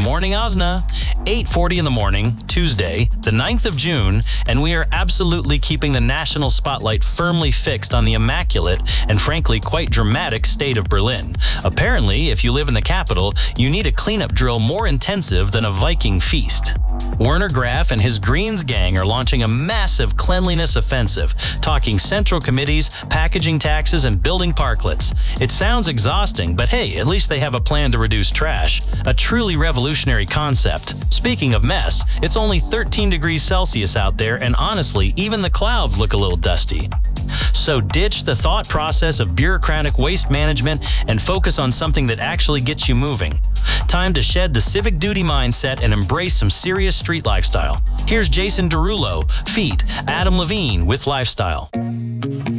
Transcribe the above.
morning, Osna. 8:40 in the morning, Tuesday, the 9th of June, and we are absolutely keeping the national spotlight firmly fixed on the immaculate and frankly quite dramatic state of Berlin. Apparently, if you live in the capital, you need a cleanup drill more intensive than a Viking feast. Werner Graf and his Greens gang are launching a massive cleanliness offensive, talking central committees, packaging taxes, and building parklets. It sounds exhausting, but hey, at least they have a plan to reduce trash. A truly revolutionary concept. Speaking of mess, it's only 13 degrees Celsius out there, and honestly, even the clouds look a little dusty. So ditch the thought process of bureaucratic waste management and focus on something that actually gets you moving. Time to shed the civic duty mindset and embrace some serious street lifestyle. Here's Jason Derulo, feat. Adam Levine with Lifestyle.